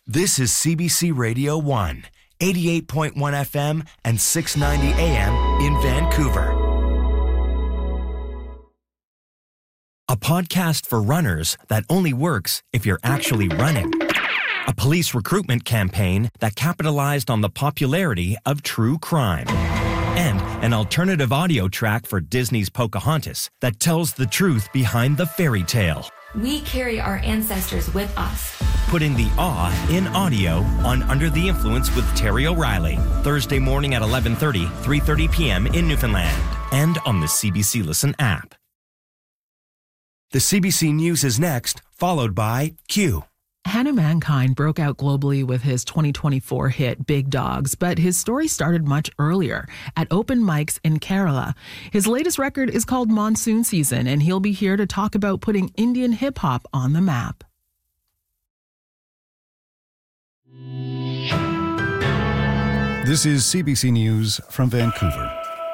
This is CBC Radio 1, 88.1 FM and 690 AM in Vancouver. A podcast for runners that only works if you're actually running. A police recruitment campaign that capitalized on the popularity of true crime. And an alternative audio track for Disney's Pocahontas that tells the truth behind the fairy tale. We carry our ancestors with us. Putting the awe in audio on Under the Influence with Terry O'Reilly. Thursday morning at 11:30, 3:30 p.m. in Newfoundland. And on the CBC Listen app. The CBC News is next, followed by Q. Hannah Mankind broke out globally with his 2024 hit Big Dogs, but his story started much earlier at open mics in Kerala. His latest record is called Monsoon Season, and he'll be here to talk about putting Indian hip-hop on the map. This is CBC News from Vancouver.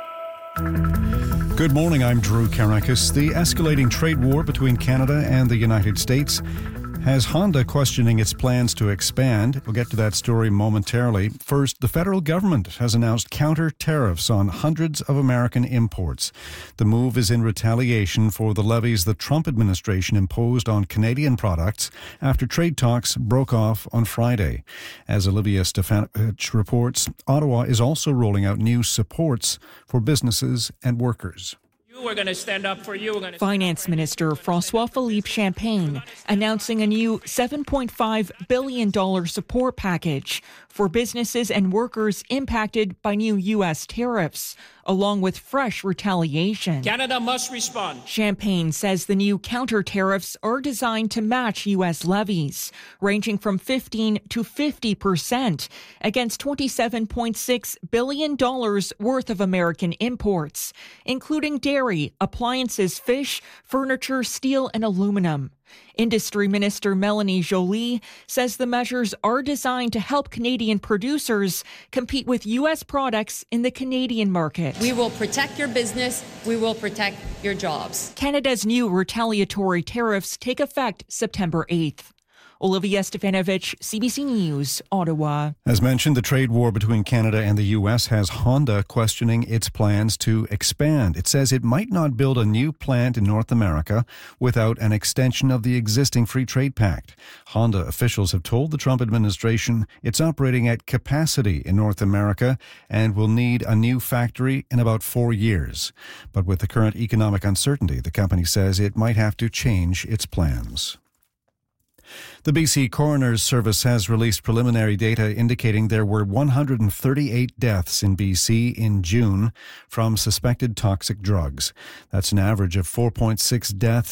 Good morning, I'm Drew Karakis. The escalating trade war between Canada and the United States has Honda questioning its plans to expand. We'll get to that story momentarily. First, the federal government has announced counter tariffs on hundreds of American imports. The move is in retaliation for the levies the Trump administration imposed on Canadian products after trade talks broke off on Friday. As Olivia Stefanovich reports, Ottawa is also rolling out new supports for businesses and workers. We're going to stand up for you. Finance Minister François-Philippe Champagne announcing a new $7.5 billion support package for businesses and workers impacted by new U.S. tariffs, along with fresh retaliation. Canada must respond. Champagne says the new counter tariffs are designed to match U.S. levies, ranging from 15 to 50% against $27.6 billion worth of American imports, including dairy, appliances, fish, furniture, steel, and aluminum. Industry Minister Melanie Joly says the measures are designed to help Canadian producers compete with U.S. products in the Canadian market. We will protect your business. We will protect your jobs. Canada's new retaliatory tariffs take effect September 8th. Olivia Stefanovich, CBC News, Ottawa. As mentioned, the trade war between Canada and the U.S. has Honda questioning its plans to expand. It says it might not build a new plant in North America without an extension of the existing Free Trade Pact. Honda officials have told the Trump administration it's operating at capacity in North America and will need a new factory in about 4 years. But with the current economic uncertainty, the company says it might have to change its plans. The BC Coroner's Service has released preliminary data indicating there were 138 deaths in BC in June from suspected toxic drugs. That's an average of 4.6 deaths